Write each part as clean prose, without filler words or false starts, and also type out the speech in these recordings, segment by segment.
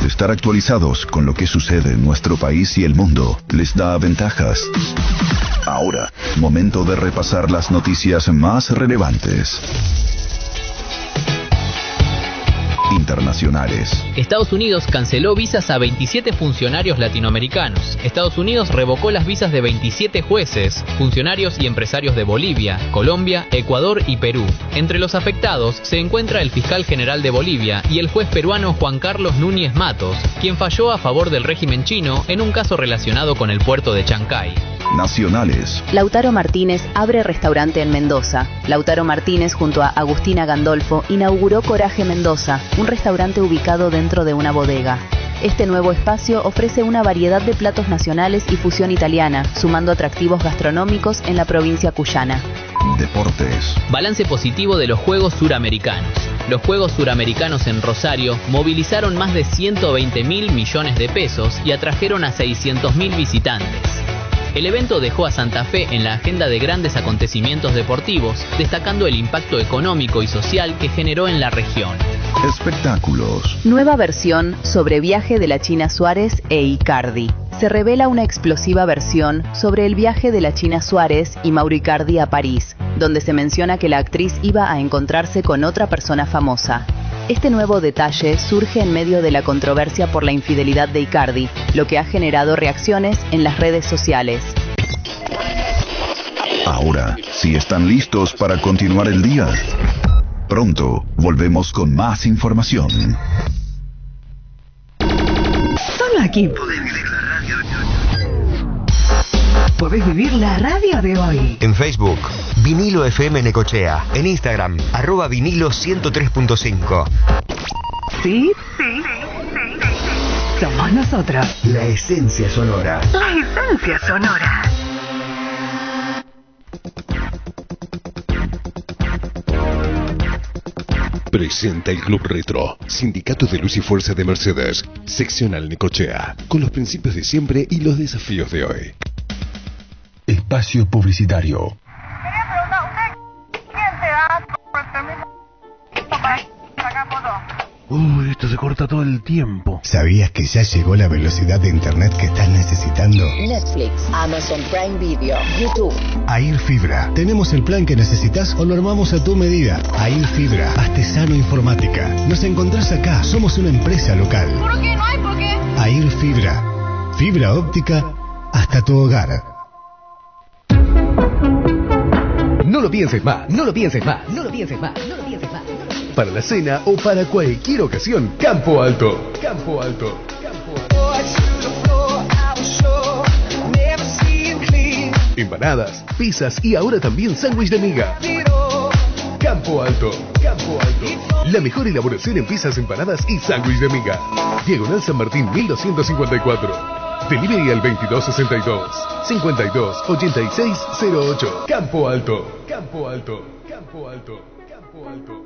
Estar actualizados con lo que sucede en nuestro país y el mundo les da ventajas. Ahora, momento de repasar las noticias más relevantes. Internacionales. Estados Unidos canceló visas a 27 funcionarios latinoamericanos. Estados Unidos revocó las visas de 27 jueces, funcionarios y empresarios de Bolivia, Colombia, Ecuador y Perú. Entre los afectados se encuentra el fiscal general de Bolivia y el juez peruano Juan Carlos Núñez Matos, quien falló a favor del régimen chino en un caso relacionado con el puerto de Chancay. Nacionales. Lautaro Martínez abre restaurante en Mendoza. Lautaro Martínez junto a Agustina Gandolfo inauguró Coraje Mendoza, un restaurante ubicado dentro de una bodega. Este nuevo espacio ofrece una variedad de platos nacionales y fusión italiana, sumando atractivos gastronómicos en la provincia cuyana. Deportes. Balance positivo de los Juegos Suramericanos. Los Juegos Suramericanos en Rosario movilizaron más de 120.000 millones de pesos y atrajeron a 600.000 visitantes. El evento dejó a Santa Fe en la agenda de grandes acontecimientos deportivos, destacando el impacto económico y social que generó en la región. Espectáculos. Nueva versión sobre viaje de la China Suárez e Icardi. Se revela una explosiva versión sobre el viaje de la China Suárez y Mauro Icardi a París, donde se menciona que la actriz iba a encontrarse con otra persona famosa. Este nuevo detalle surge en medio de la controversia por la infidelidad de Icardi, lo que ha generado reacciones en las redes sociales. Ahora, si están listos para continuar el día, pronto volvemos con más información. Solo aquí podés vivir la radio de hoy. En Facebook, Vinilo FM Necochea. En Instagram, @vinilo 103.5. ¿Sí? Somos nosotros. La esencia sonora. La esencia sonora. Presenta el Club Retro, Sindicato de Luz y Fuerza de Mercedes, seccional Necochea, con los principios de siempre y los desafíos de hoy. Espacio publicitario. Quería preguntar, ¿usted quién te da por el permiso para sacar fotos? Esto se corta todo el tiempo. ¿Sabías que ya llegó la velocidad de internet que estás necesitando? Netflix, Amazon Prime Video, YouTube. AIR Fibra. Tenemos el plan que necesitas o lo armamos a tu medida. AIR Fibra, Artesano Informática. Nos encontrás acá. Somos una empresa local. ¿Por qué? ¿No hay por qué? AIR Fibra. Fibra óptica hasta tu hogar. No lo pienses más, no lo pienses más, no lo pienses más, no lo pienses más. Para la cena o para cualquier ocasión, Campo Alto. Campo Alto. Campo Alto. Empanadas, pizzas y ahora también sándwich de miga. Campo Alto. Campo Alto. La mejor elaboración en pizzas, empanadas y sándwich de miga. Diagonal San Martín 1254. Delivery al 2262 528608. Campo Alto. Campo Alto. Campo Alto. Campo Alto.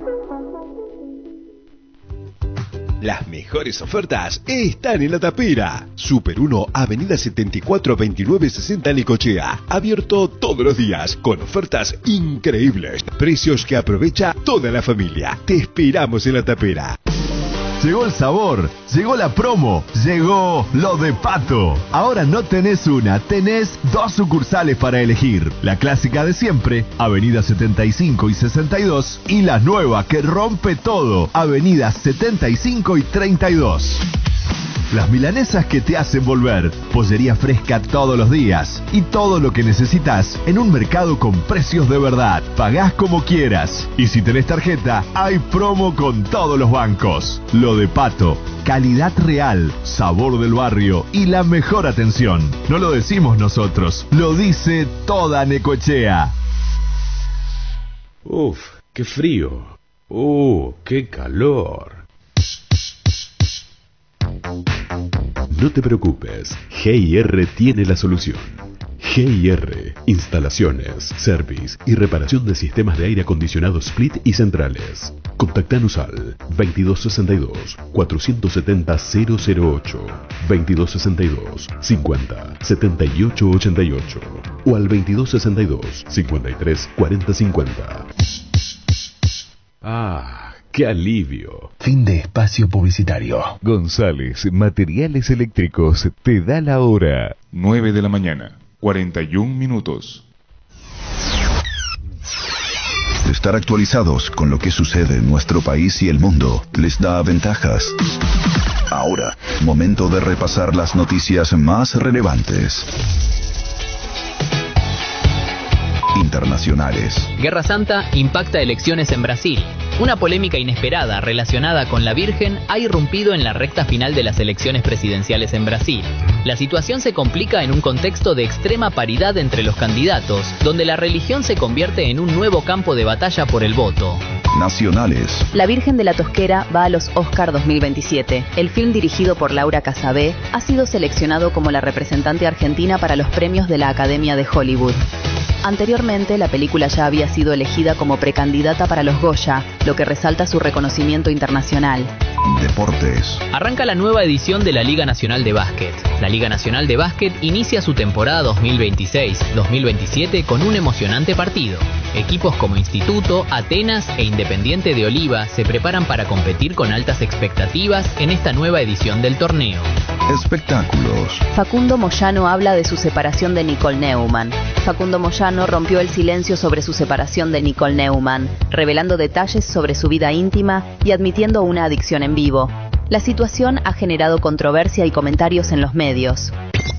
Las mejores ofertas están en La Tapera. Super 1, Avenida 74 29 60 Necochea. Abierto todos los días con ofertas increíbles. Precios que aprovecha toda la familia. Te esperamos en La Tapera. Llegó el sabor, llegó la promo, llegó lo de Pato. Ahora no tenés una, tenés 2 sucursales para elegir. La clásica de siempre, Avenida 75 y 62, y la nueva que rompe todo, Avenida 75 y 32. Las milanesas que te hacen volver, pollería fresca todos los días y todo lo que necesitas en un mercado con precios de verdad. Pagás como quieras y si tenés tarjeta, hay promo con todos los bancos. Lo de Pato, calidad real, sabor del barrio y la mejor atención. No lo decimos nosotros, lo dice toda Necochea. Uf, qué frío. Qué calor. No te preocupes, GIR tiene la solución. GIR, instalaciones, service y reparación de sistemas de aire acondicionado split y centrales. Contactanos al 2262 470 008, 2262 50 78 88 o al 2262 53 40 50. ¡Qué alivio! Fin de espacio publicitario. González Materiales Eléctricos te da la hora. 9 de la mañana, 41 minutos. Estar actualizados con lo que sucede en nuestro país y el mundo les da ventajas. Ahora, momento de repasar las noticias más relevantes. Internacionales. Guerra Santa impacta elecciones en Brasil. Una polémica inesperada relacionada con la Virgen ha irrumpido en la recta final de las elecciones presidenciales en Brasil. La situación se complica en un contexto de extrema paridad entre los candidatos, donde la religión se convierte en un nuevo campo de batalla por el voto. Nacionales. La Virgen de la Tosquera va a los Oscar 2027. El film dirigido por Laura Casabé ha sido seleccionado como la representante argentina para los premios de la Academia de Hollywood. Anteriormente, la película ya había sido elegida como precandidata para los Goya, lo que resalta su reconocimiento internacional. Deportes. Arranca la nueva edición de la Liga Nacional de Básquet. La Liga Nacional de Básquet inicia su temporada 2026-2027 con un emocionante partido. Equipos como Instituto, Atenas e Independiente de Oliva se preparan para competir con altas expectativas en esta nueva edición del torneo. Espectáculos. Facundo Moyano habla de su separación de Nicole Neumann. Facundo Moyano rompió el silencio sobre su separación de Nicole Neumann, revelando detalles sobre su vida íntima y admitiendo una adicción en vivo. La situación ha generado controversia y comentarios en los medios.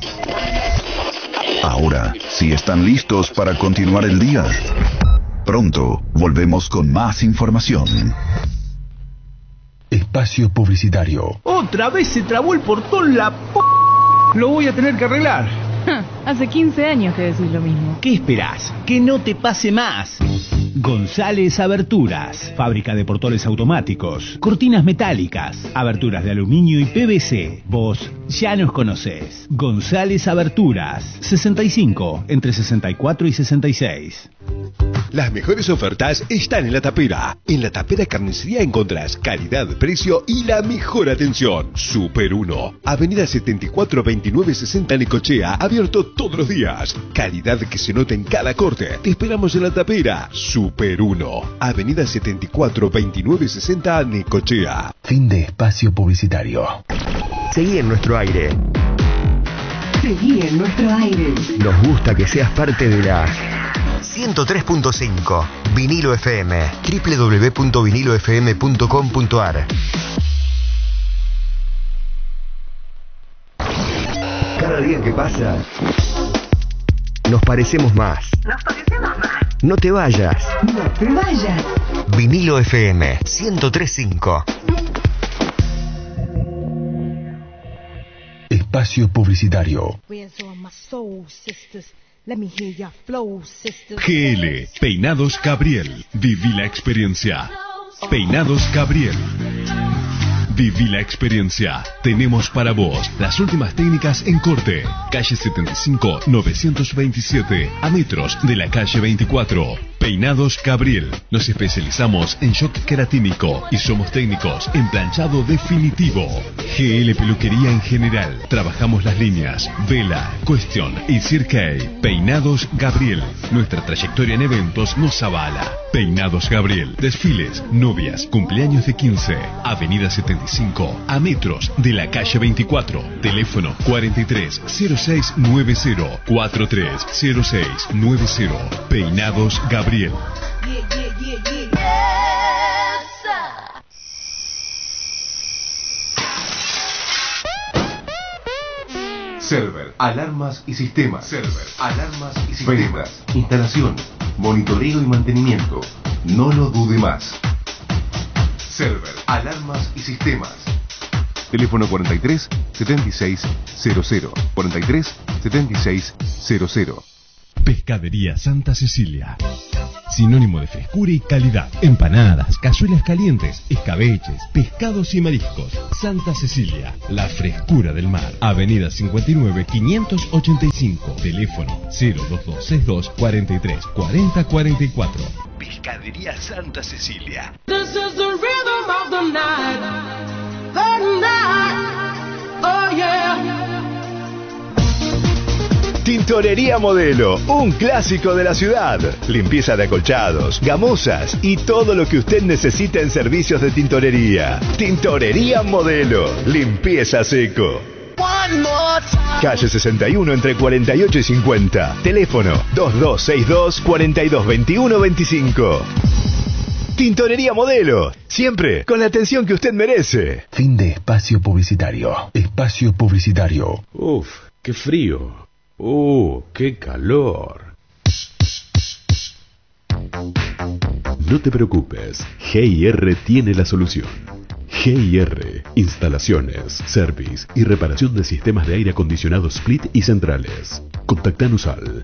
Ahora, si están listos para continuar el día, pronto volvemos con más información. Espacio publicitario. Otra vez se trabó el portón, la p... Lo voy a tener que arreglar. Hace 15 años que decís lo mismo. ¿Qué esperás? Que no te pase más. González Aberturas, fábrica de portones automáticos, cortinas metálicas, aberturas de aluminio y PVC. Vos ya nos conocés. González Aberturas, 65, entre 64 y 66. Las mejores ofertas están en La Tapera. En La Tapera Carnicería encontrás calidad, precio y la mejor atención. Super 1, Avenida 74 29 60 Necochea, abierto todos los días. Calidad que se nota en cada corte. Te esperamos en La Tapera. Super 1, Avenida 74 29 60 Necochea. Fin de espacio publicitario. Seguí en nuestro aire. Seguí en nuestro aire. Nos gusta que seas parte de la 103.5 Vinilo FM, www.vinilofm.com.ar. Cada día que pasa, nos parecemos más. No te vayas. No te vayas. Vinilo FM 103.5. Espacio publicitario. GL, Peinados Gabriel. Viví la experiencia. Peinados Gabriel. Viví la experiencia. Tenemos para vos las últimas técnicas en corte. Calle 75, 927, a metros de la calle 24. Peinados Gabriel. Nos especializamos en shock queratínico y somos técnicos en planchado definitivo. GL Peluquería en general. Trabajamos las líneas Vela, Question y Cirque. Peinados Gabriel. Nuestra trayectoria en eventos nos avala. Peinados Gabriel. Desfiles, novias, cumpleaños de 15. Avenida 75, a metros de la calle 24. Teléfono 430690 430690. Peinados Gabriel. Server, alarmas y sistemas. Server, alarmas y sistemas. Ventas, instalación, monitoreo y mantenimiento. No lo dude más. Server, alarmas y sistemas. Teléfono 43 76 00. 43 76 00. Pescadería Santa Cecilia. Sinónimo de frescura y calidad. Empanadas, cazuelas calientes, escabeches, pescados y mariscos. Santa Cecilia, la frescura del mar. Avenida 59 585. Teléfono 02262 43 40 44. Pescadería Santa Cecilia. This is the rhythm of the night. The night. Oh yeah. Tinti Tintorería Modelo, un clásico de la ciudad. Limpieza de acolchados, gamosas y todo lo que usted necesita en servicios de tintorería. Tintorería Modelo, limpieza seco. Calle 61 entre 48 y 50. Teléfono 2262 422125. Tintorería Modelo, siempre con la atención que usted merece. Fin de espacio publicitario. Espacio publicitario. Uf, qué frío. Qué calor. No te preocupes, G&R tiene la solución. G&R, instalaciones, service y reparación de sistemas de aire acondicionado split y centrales. Contactanos al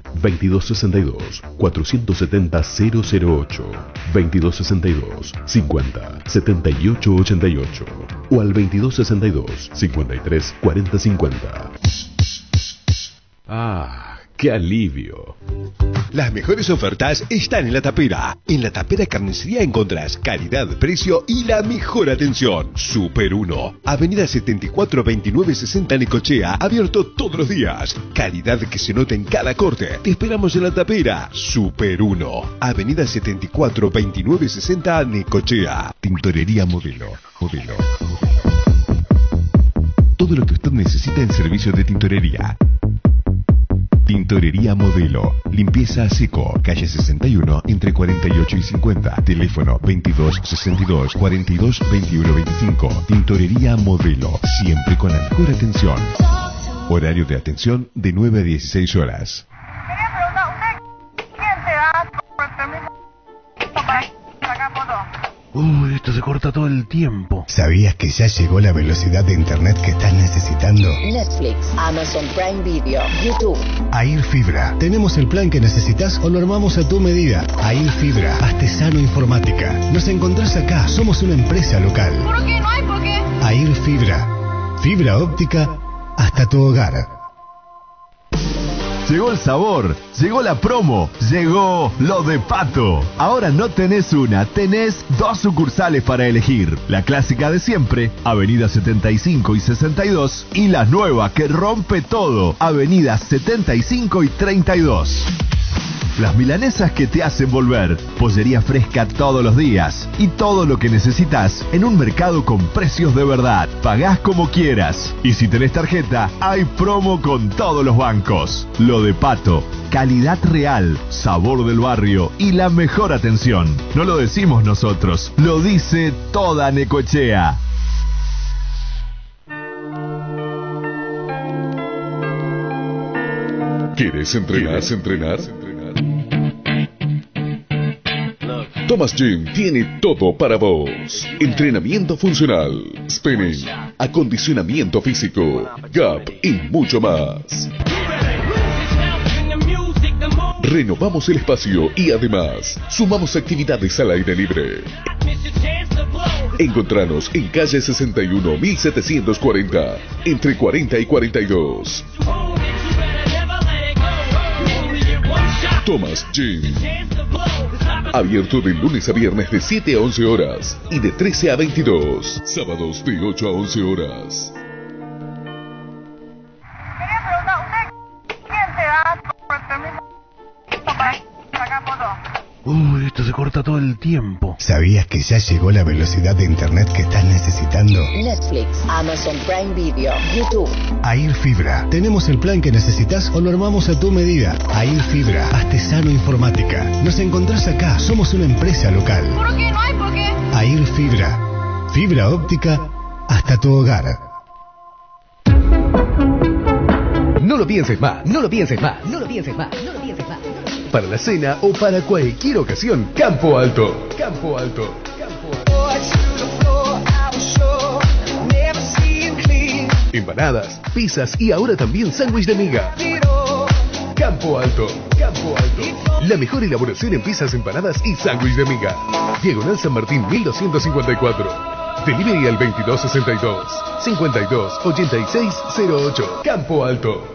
2262-470-008, 2262-50-7888 o al 2262-53-4050. ¡Qué alivio! Las mejores ofertas están en La Tapera. En La Tapera Carnicería encontrás calidad, precio y la mejor atención. Super 1, Avenida 74 29 60 Necochea, abierto todos los días. Calidad que se nota en cada corte. Te esperamos en La Tapera. Super 1, Avenida 74 29 60 Necochea. Tintorería Modelo. Todo lo que usted necesita en servicio de tintorería. Tintorería Modelo, limpieza a seco, calle 61 entre 48 y 50, teléfono 2262 42 21 25. Tintorería Modelo, siempre con la mejor atención. Horario de atención de 9 a 16 horas. Quería preguntar, ¿usted quién te da por el permiso para sacar fotos? Esto se corta todo el tiempo. ¿Sabías que ya llegó la velocidad de internet que estás necesitando? Netflix, Amazon Prime Video, YouTube. AIR Fibra. Tenemos el plan que necesitas o lo armamos a tu medida. AIR Fibra, Artesano Informática. Nos encontrás acá. Somos una empresa local. ¿Por qué? No hay por qué. AIR Fibra. Fibra óptica hasta tu hogar. Llegó el sabor, llegó la promo, llegó lo de Pato. Ahora no tenés una, tenés dos sucursales para elegir. La clásica de siempre, Avenida 75 y 62, y la nueva que rompe todo, Avenida 75 y 32. Las milanesas que te hacen volver, pollería fresca todos los días y todo lo que necesitas en un mercado con precios de verdad. Pagás como quieras y si tenés tarjeta, hay promo con todos los bancos. Lo de Pato, calidad real, sabor del barrio y la mejor atención. No lo decimos nosotros, lo dice toda Necochea. ¿Quieres entrenar? Thomas Gym tiene todo para vos. Entrenamiento funcional, spinning, acondicionamiento físico, gap y mucho más. Renovamos el espacio y además sumamos actividades al aire libre. Encontranos en calle 61 1740, entre 40 y 42. Thomas Gym. Abierto de lunes a viernes de 7 a 11 horas y de 13 a 22. Sábados de 8 a 11 horas. Quería preguntar, ¿usted quién te da por el permiso para sacar fotos? Esto se corta todo el tiempo. ¿Sabías que ya llegó la velocidad de internet que estás necesitando? Netflix, Amazon Prime Video, YouTube. AIR Fibra. Tenemos el plan que necesitas o lo armamos a tu medida. AIR Fibra, Artesano Informática. Nos encontrás acá. Somos una empresa local. ¿Por qué? No hay por qué. AIR Fibra. Fibra óptica hasta tu hogar. No lo pienses más, no lo pienses más. Para la cena o para cualquier ocasión, Campo Alto. Campo Alto. Empanadas, pizzas y ahora también sándwich de miga. Campo Alto. La mejor elaboración en pizzas, empanadas y sándwich de miga. Diagonal San Martín 1254. Delivery al 2262-528608. Campo Alto.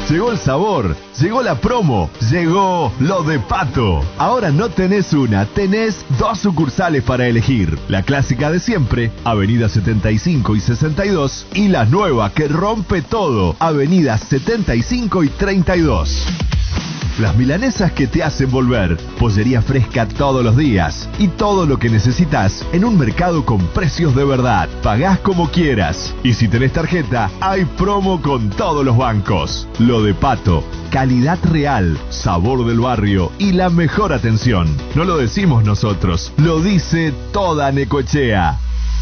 Llegó el sabor, llegó la promo, llegó lo de Pato. Ahora no tenés una, tenés 2 sucursales para elegir. La clásica de siempre, Avenida 75 y 62, y la nueva que rompe todo, Avenida 75 y 32. Las milanesas que te hacen volver, pollería fresca todos los días y todo lo que necesitas en un mercado con precios de verdad. Pagás como quieras y si tenés tarjeta, hay promo con todos los bancos. Lo de Pato, calidad real, sabor del barrio y la mejor atención. No lo decimos nosotros, lo dice toda Necochea.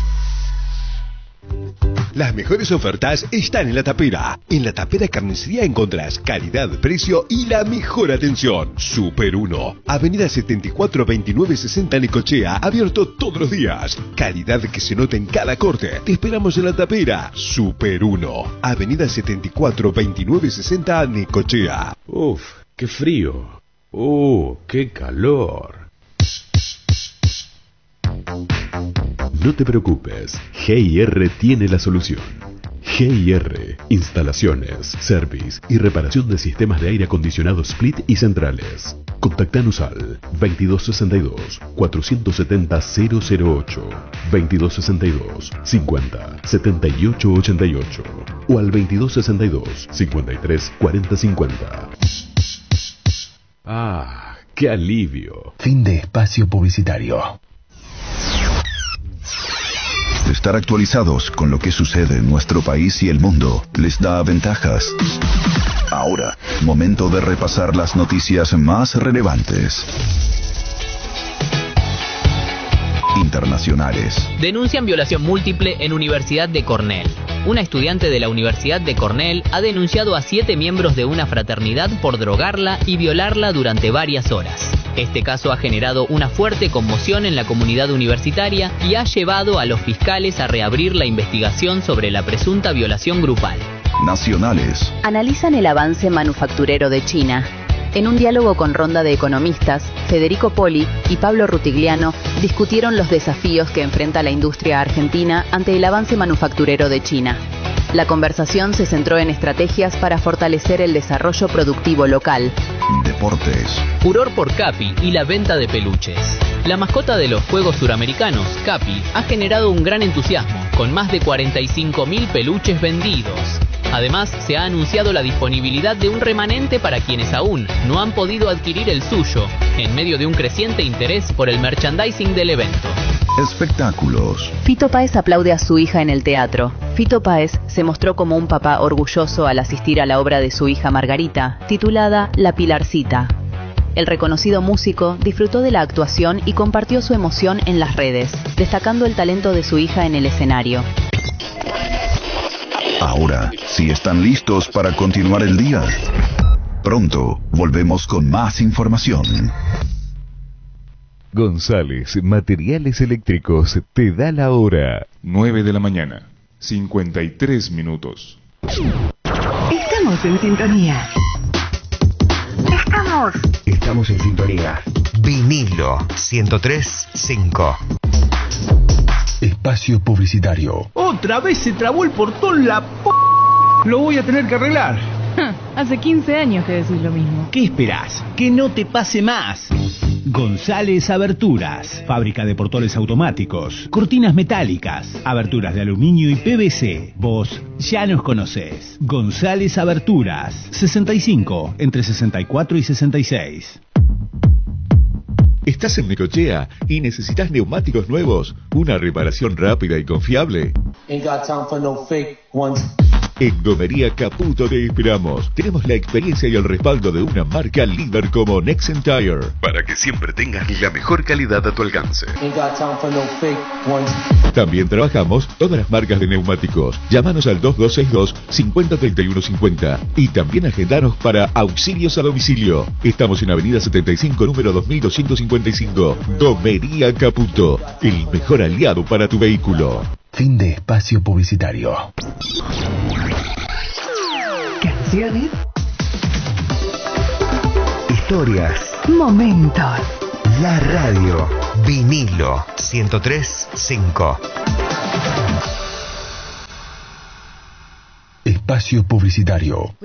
Las mejores ofertas están en La Tapera. En La Tapera Carnicería encontrás calidad, precio y la mejor atención. Super 1, Avenida 74 29 60 Necochea, abierto todos los días. Calidad que se nota en cada corte. Te esperamos en La Tapera. Super 1, Avenida 74 29 60 Necochea. Uf, qué frío. Qué calor. No te preocupes, GIR tiene la solución. GIR, instalaciones, service y reparación de sistemas de aire acondicionado split y centrales. Contactanos al 2262-470-008, 2262-50-7888 o al 2262-53-4050. Ah, qué alivio. Fin de espacio publicitario. Estar actualizados con lo que sucede en nuestro país y el mundo les da ventajas. Ahora, momento de repasar las noticias más relevantes. Internacionales. Denuncian violación múltiple en Universidad de Cornell. Una estudiante de la Universidad de Cornell ha denunciado a 7 miembros de una fraternidad por drogarla y violarla durante varias horas. Este caso ha generado una fuerte conmoción en la comunidad universitaria y ha llevado a los fiscales a reabrir la investigación sobre la presunta violación grupal. Nacionales. Analizan el avance manufacturero de China. En un diálogo con ronda de economistas, Federico Poli y Pablo Rutigliano discutieron los desafíos que enfrenta la industria argentina ante el avance manufacturero de China. La conversación se centró en estrategias para fortalecer el desarrollo productivo local. Deportes. Furor por Capi y la venta de peluches. La mascota de los Juegos Suramericanos, Capi, ha generado un gran entusiasmo, con más de 45.000 peluches vendidos. Además, se ha anunciado la disponibilidad de un remanente para quienes aún no han podido adquirir el suyo, en medio de un creciente interés por el merchandising del evento. Espectáculos. Fito Páez aplaude a su hija en el teatro. Fito Páez se mostró como un papá orgulloso al asistir a la obra de su hija Margarita, titulada La Pilarcita. El reconocido músico disfrutó de la actuación y compartió su emoción en las redes, destacando el talento de su hija en el escenario. Ahora, si están listos para continuar el día, pronto volvemos con más información. González Materiales Eléctricos te da la hora. 9 de la mañana, 53 minutos. Estamos en sintonía. Estamos en sintonía. Vinilo 103.5. Espacio publicitario. Otra vez se trabó el portón la p... Lo voy a tener que arreglar. Hace 15 años que decís lo mismo. ¿Qué esperás? Que no te pase más. González Aberturas, fábrica de portones automáticos, cortinas metálicas, aberturas de aluminio y PVC. Vos ya nos conocés. González Aberturas, 65, entre 64 y 66. ¿Estás en Necochea y necesitas neumáticos nuevos? ¿Una reparación rápida y confiable? En Gomería Caputo te esperamos. Tenemos la experiencia y el respaldo de una marca líder como Nexen Tire, para que siempre tengas la mejor calidad a tu alcance. También trabajamos todas las marcas de neumáticos. Llámanos al 2262-503150 y también agendanos para auxilios a domicilio. Estamos en Avenida 75, número 2255. Gomería Caputo, el mejor aliado para tu vehículo. Fin de espacio publicitario. Canciones. Historias. Momentos. La radio. Vinilo 103.5. espacio publicitario.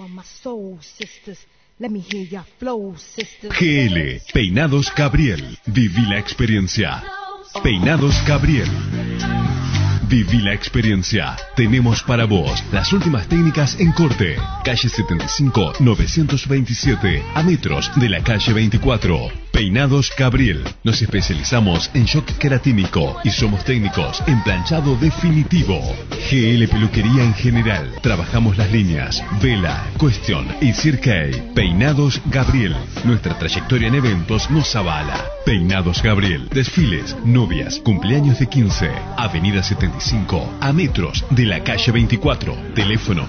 GL, Peinados Gabriel. Viví la experiencia. Peinados Gabriel. Viví la experiencia. Tenemos para vos las últimas técnicas en corte. Calle 75, 927, a metros de la calle 24. Peinados Gabriel. Nos especializamos en shock queratínico y somos técnicos en planchado definitivo. GL Peluquería en general. Trabajamos las líneas Vela, Question y Cirque. Peinados Gabriel. Nuestra trayectoria en eventos nos avala. Peinados Gabriel. Desfiles, novias, cumpleaños de 15. Avenida 75, a metros de la calle 24. Teléfono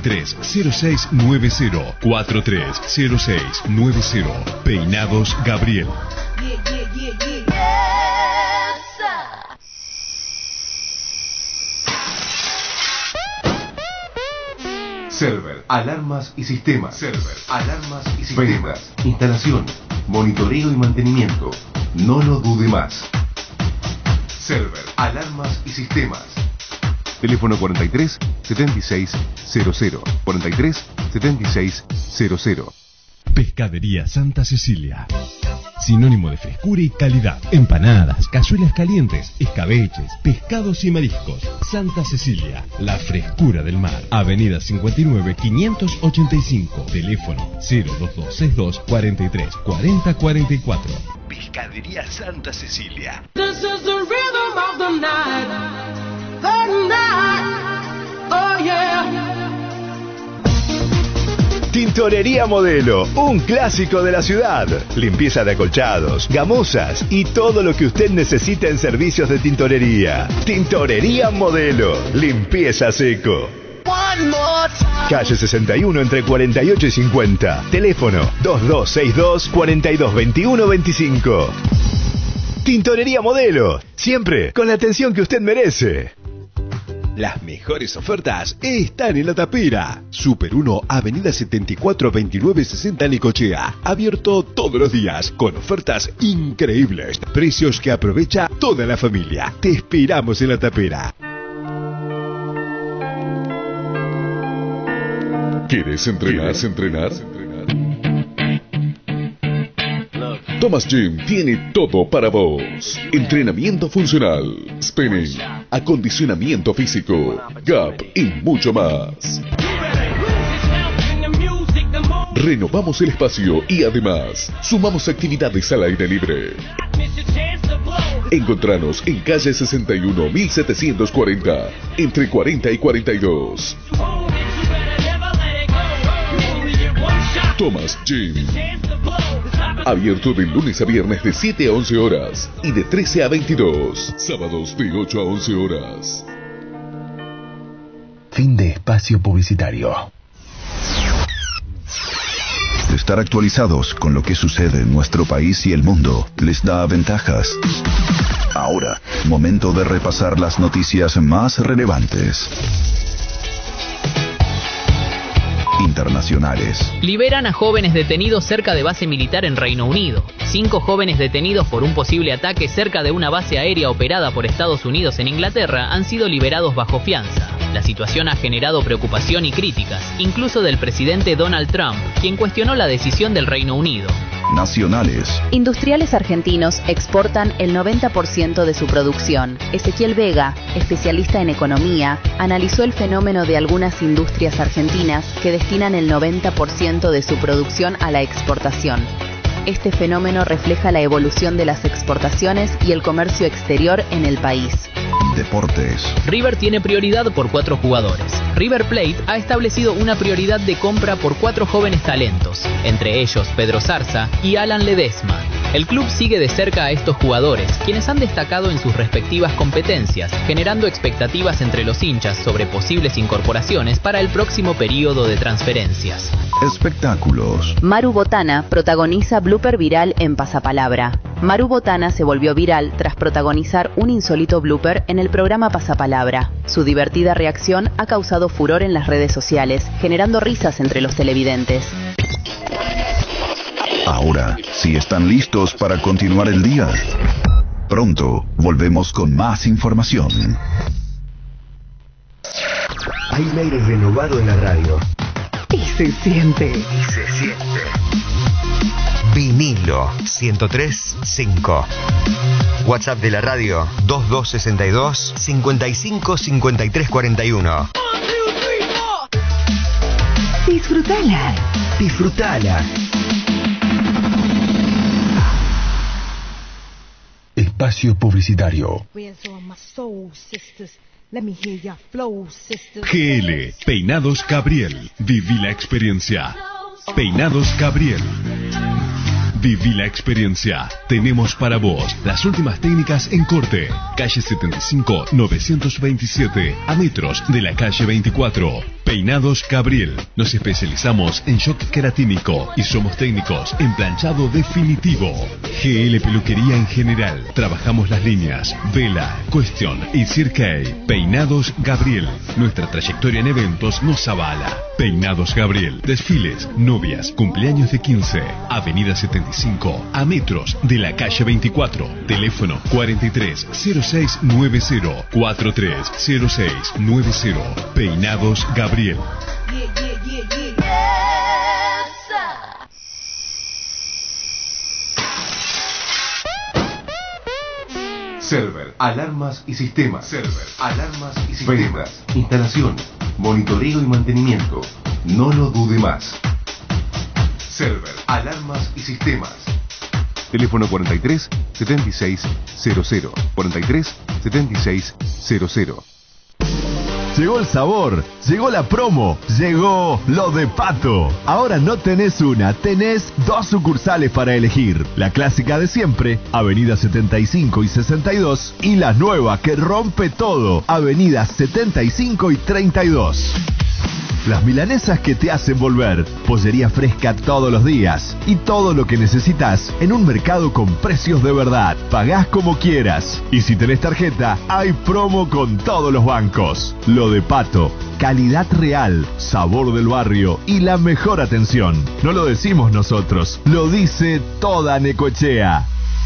430690 430690. Peinados Gabriel. Server, alarmas y sistemas. Server, alarmas y sistemas. Ventas, instalación, monitoreo y mantenimiento. No lo dude más. Server, alarmas y sistemas. Teléfono 43 76 00. 43 76 00. Pescadería Santa Cecilia. Sinónimo de frescura y calidad. Empanadas, cazuelas calientes, escabeches, pescados y mariscos. Santa Cecilia, la frescura del mar. Avenida 59 585. Teléfono 02262 43 40 44. Pescadería Santa Cecilia. This is the rhythm of the night. The night. Oh yeah. Tintorería Modelo, un clásico de la ciudad. Limpieza de acolchados, gamosas y todo lo que usted necesita en servicios de tintorería. Tintorería Modelo, limpieza seco. Calle 61 entre 48 y 50. Teléfono 2262 4221 25. Tintorería Modelo, siempre con la atención que usted merece. Las mejores ofertas están en La Tapera. Super 1, Avenida 74 29 60 Necochea. Abierto todos los días con ofertas increíbles. Precios que aprovecha toda la familia. Te esperamos en La Tapera. ¿Quieres entrenar? Thomas Gym tiene todo para vos. Entrenamiento funcional, spinning, acondicionamiento físico, gap y mucho más. Renovamos el espacio y además sumamos actividades al aire libre. Encontranos en calle 61 1740, entre 40 y 42. Thomas Gym. Abierto de lunes a viernes de 7 a 11 horas y de 13 a 22. Sábados de 8 a 11 horas. Fin de espacio publicitario. Estar actualizados con lo que sucede en nuestro país y el mundo les da ventajas. Ahora, momento de repasar las noticias más relevantes. Internacionales. Liberan a jóvenes detenidos cerca de base militar en Reino Unido. 5 jóvenes detenidos por un posible ataque cerca de una base aérea operada por Estados Unidos en Inglaterra han sido liberados bajo fianza. La situación ha generado preocupación y críticas, incluso del presidente Donald Trump, quien cuestionó la decisión del Reino Unido. Nacionales. Industriales argentinos exportan el 90% de su producción. Ezequiel Vega, especialista en economía, analizó el fenómeno de algunas industrias argentinas que destinan el 90% de su producción a la exportación. Este fenómeno refleja la evolución de las exportaciones y el comercio exterior en el país. Deportes. River tiene prioridad por 4 jugadores. River Plate ha establecido una prioridad de compra por 4 jóvenes talentos, entre ellos Pedro Zarza y Alan Ledesma. El club sigue de cerca a estos jugadores, quienes han destacado en sus respectivas competencias, generando expectativas entre los hinchas sobre posibles incorporaciones para el próximo periodo de transferencias. Espectáculos. Maru Botana protagoniza blooper viral en Pasapalabra. Maru Botana se volvió viral tras protagonizar un insólito blooper en el programa Pasapalabra. Su divertida reacción ha causado furor en las redes sociales, generando risas entre los televidentes. Ahora, si están listos para continuar el día, pronto volvemos con más información. Hay un aire renovado en la radio. Y se siente. Vinilo 103.5. WhatsApp de la radio 2262 55 53 41. Disfrutala. Espacio publicitario. GL, Peinados Gabriel. Viví la experiencia. Peinados Gabriel. Viví la experiencia. Tenemos para vos las últimas técnicas en corte. Calle 75, 927, a metros de la calle 24. Peinados Gabriel. Nos especializamos en shock queratínico y somos técnicos en planchado definitivo. GL Peluquería en general. Trabajamos las líneas Vela, Question y Cirque. Peinados Gabriel. Nuestra trayectoria en eventos nos avala. Peinados Gabriel. Desfiles, novias, cumpleaños de 15. Avenida 75, a metros de la calle 24. Teléfono 430690 430690. Peinados Gabriel. Server, alarmas y sistemas. Ventas, instalación, monitoreo y mantenimiento. No lo dude más. Server, alarmas y sistemas. Teléfono 43 76 00. 43 76 00. Llegó el sabor, llegó la promo, llegó lo de Pato. Ahora no tenés una, tenés dos sucursales para elegir. La clásica de siempre, Avenida 75 y 62, y la nueva que rompe todo, Avenida 75 y 32. Las milanesas que te hacen volver, pollería fresca todos los días y todo lo que necesitas en un mercado con precios de verdad. Pagás como quieras y si tenés tarjeta, hay promo con todos los bancos. Lo de Pato, calidad real, sabor del barrio y la mejor atención. No lo decimos nosotros, lo dice toda Necochea.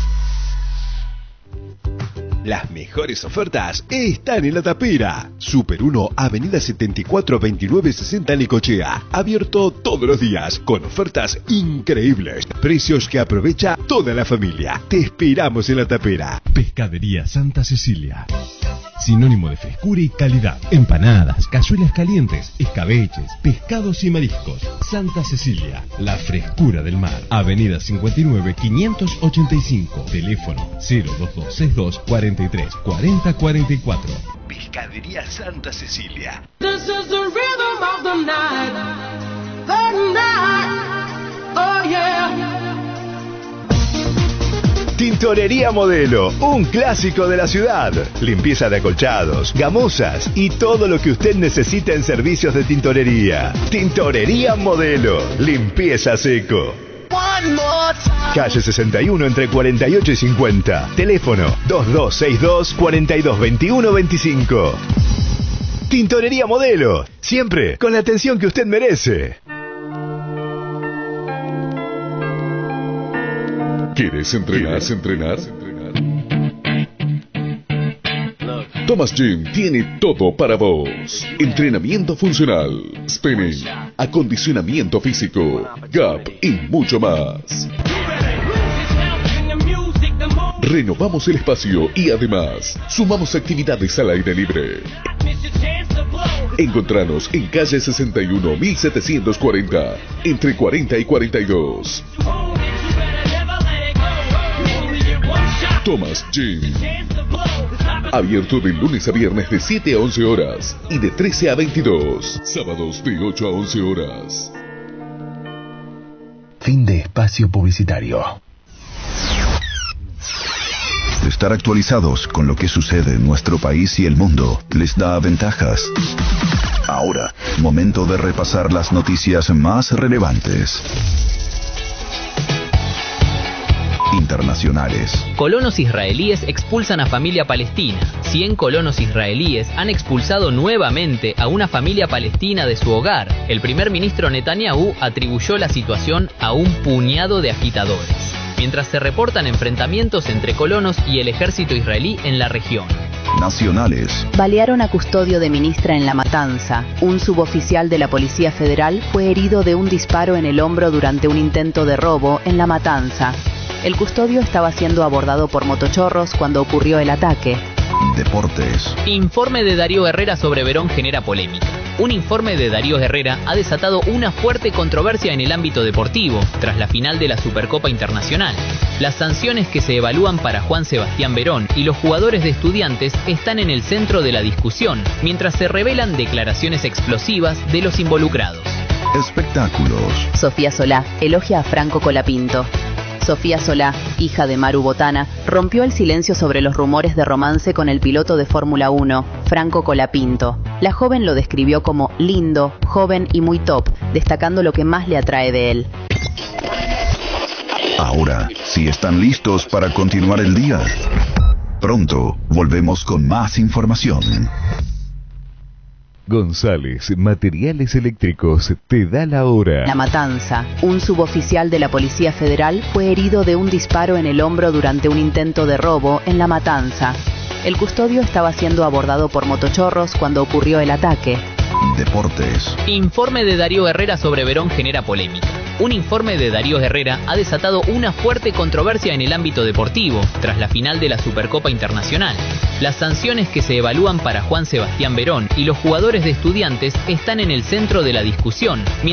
Las mejores ofertas están en La Tapera. Super 1, Avenida 74 29 60 Necochea. Abierto todos los días con ofertas increíbles. Precios que aprovecha toda la familia. Te esperamos en La Tapera. Pescadería Santa Cecilia. Sinónimo de frescura y calidad. Empanadas, cazuelas calientes, escabeches, pescados y mariscos. Santa Cecilia, la frescura del mar. Avenida 59 585. Teléfono 02262 43 40 44. Pescadería Santa Cecilia. This is the rhythm of the night. Oh yeah. Tintorería Modelo, un clásico de la ciudad. Limpieza de acolchados, gamosas y todo lo que usted necesita en servicios de tintorería. Tintorería Modelo, limpieza seco. Calle 61 entre 48 y 50. Teléfono 2262 42 21 25. Tintorería Modelo, siempre con la atención que usted merece. ¿Quieres entrenar? Thomas Gym tiene todo para vos. Entrenamiento funcional, spinning, acondicionamiento físico, gap y mucho más. Renovamos el espacio y además sumamos actividades al aire libre. Encontranos en calle 61 1740, entre 40 y 42. Thomas Gym. Abierto de lunes a viernes de 7 a 11 horas y de 13 a 22. Sábados de 8 a 11 horas. Fin de espacio publicitario. Estar actualizados con lo que sucede en nuestro país y el mundo les da ventajas. Ahora, momento de repasar las noticias más relevantes. Internacionales. Colonos israelíes expulsan a familia palestina. 100 colonos israelíes han expulsado nuevamente a una familia palestina de su hogar. El primer ministro Netanyahu atribuyó la situación a un puñado de agitadores, mientras se reportan enfrentamientos entre colonos y el ejército israelí en la región. Nacionales. Balearon a custodio de ministra en La Matanza. Un suboficial de la Policía Federal fue herido de un disparo en el hombro durante un intento de robo en La Matanza. El custodio estaba siendo abordado por motochorros cuando ocurrió el ataque. Deportes. Informe de Darío Herrera sobre Verón genera polémica. Un informe de Darío Herrera ha desatado una fuerte controversia en el ámbito deportivo, tras la final de la Supercopa Internacional. Las sanciones que se evalúan para Juan Sebastián Verón y los jugadores de Estudiantes están en el centro de la discusión, mientras se revelan declaraciones explosivas de los involucrados. Espectáculos. Sofía Solá elogia a Franco Colapinto. Sofía Solá, hija de Maru Botana, rompió el silencio sobre los rumores de romance con el piloto de Fórmula 1, Franco Colapinto. La joven lo describió como lindo, joven y muy top, destacando lo que más le atrae de él. Ahora, si están listos para continuar el día, pronto volvemos con más información. González Materiales Eléctricos te da la hora. La Matanza. Un suboficial de la Policía Federal fue herido de un disparo en el hombro durante un intento de robo en La Matanza. El custodio estaba siendo abordado por motochorros cuando ocurrió el ataque. Deportes. Informe de Darío Herrera sobre Verón genera polémica. Un informe de Darío Herrera ha desatado una fuerte controversia en el ámbito deportivo, tras la final de la Supercopa Internacional. Las sanciones que se evalúan para Juan Sebastián Verón y los jugadores de Estudiantes están en el centro de la discusión,